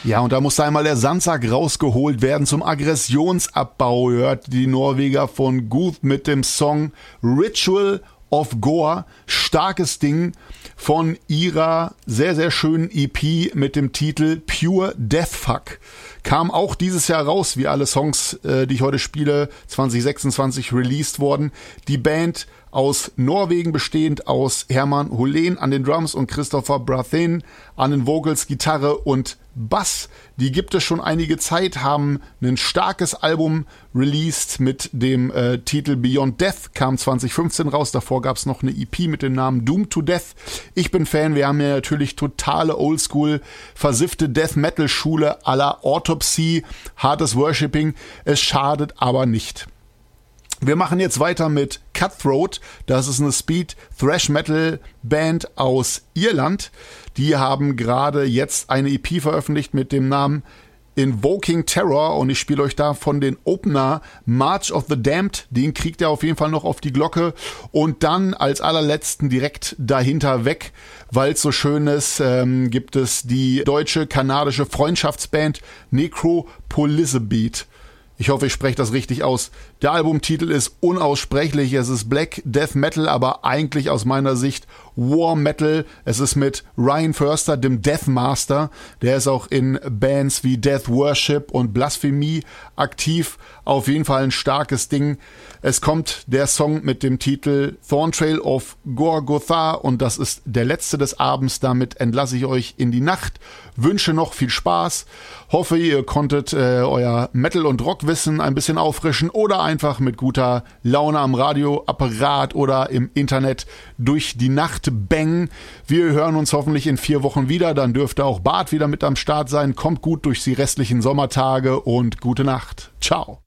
Ja, und da muss einmal der Sandsack rausgeholt werden zum Aggressionsabbau. Hört die Norweger von Guth mit dem Song Ritual of Gore. Starkes Ding von ihrer sehr, sehr schönen EP mit dem Titel Pure Deathfuck. Kam auch dieses Jahr raus, wie alle Songs, die ich heute spiele, 2026 released worden. Die Band aus Norwegen bestehend aus Hermann Holén an den Drums und Christopher Brathen an den Vocals, Gitarre und Bass. Die gibt es schon einige Zeit, haben ein starkes Album released mit dem Titel Beyond Death, kam 2015 raus. Davor gab es noch eine EP mit dem Namen Doomed to Death. Ich bin Fan, wir haben ja natürlich totale Oldschool, versiffte Death-Metal-Schule à la Autopsy, hartes Worshipping. Es schadet aber nicht. Wir machen jetzt weiter mit Cutthroat. Das ist eine Speed-Thrash-Metal-Band aus Irland. Die haben gerade jetzt eine EP veröffentlicht mit dem Namen Invoking Terror und ich spiele euch da von den Opener March of the Damned. Den kriegt ihr auf jeden Fall noch auf die Glocke. Und dann als allerletzten direkt dahinter weg, weil es so schön ist, gibt es die deutsche-kanadische Freundschaftsband Necropolisbeat. Ich hoffe, ich spreche das richtig aus. Der Albumtitel ist unaussprechlich. Es ist Black Death Metal, aber eigentlich aus meiner Sicht War Metal. Es ist mit Ryan Förster, dem Death Master. Der ist auch in Bands wie Death Worship und Blasphemy aktiv. Auf jeden Fall ein starkes Ding. Es kommt der Song mit dem Titel Thorn Trail of Gorgotha und das ist der letzte des Abends. Damit entlasse ich euch in die Nacht. Wünsche noch viel Spaß. Hoffe, ihr konntet euer Metal- und Rockwissen ein bisschen auffrischen oder einfach mit guter Laune am Radioapparat oder im Internet durch die Nacht bangen. Wir hören uns hoffentlich in 4 Wochen wieder. Dann dürfte auch Bart wieder mit am Start sein. Kommt gut durch die restlichen Sommertage und gute Nacht. Ciao.